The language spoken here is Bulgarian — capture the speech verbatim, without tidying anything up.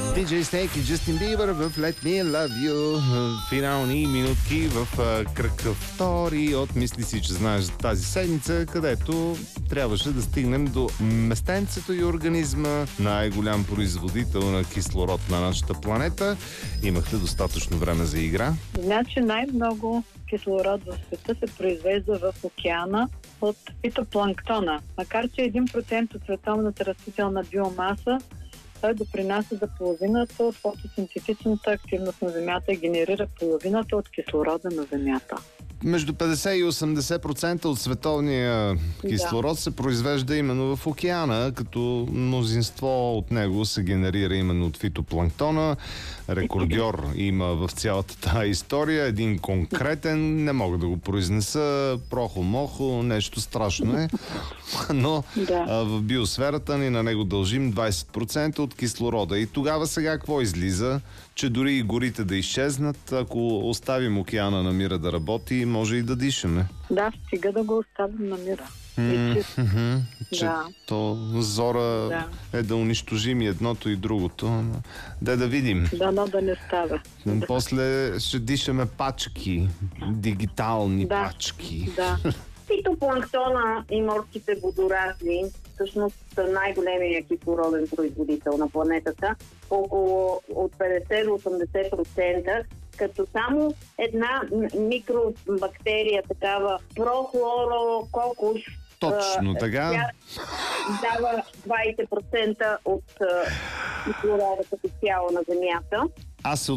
Ди Джей Snake и Джастин Бибър в Let Me Love You. Финални минутки в кръг втори от Мисли си, че знаеш за тази седмица, където трябваше да стигнем до местенцето и организма, най-голям производител на кислород на нашата планета. Имахте достатъчно време за игра. Значи най-много кислород в света се произвежда в океана от фитопланктона. Макар че един процент от световната растителна биомаса, той допринася за половината от фотосинтетичната активност на Земята и генерира половината от кислорода на Земята. Между петдесет и осемдесет процента от световния кислород да. се произвежда именно в океана, като мнозинство от него се генерира именно от фитопланктона. Рекордьор има в цялата тази история. Един конкретен, не мога да го произнеса, прохо-мохо, нещо страшно е. Но да. а, в биосферата ни на него дължим двадесет процента от кислорода. И тогава сега какво излиза? Че дори и горите да изчезнат, ако оставим океана на мира да работи, може и да дишаме. Да, стига да го оставим на мира. Mm-hmm. Че да. то зора да. е да унищожим и едното и другото. Да да видим. Да, но да не става. После ще дишаме пачки, дигитални да. пачки. Да. Фитопланктона и морските водорасли всъщност са най-големия кислороден производител на планетата, около от петдесет до осемдесет процента, като само една микробактерия, такава прохлорококус, точно така, тя дава двадесет процента от кислорода като цяло на Земята. Аз се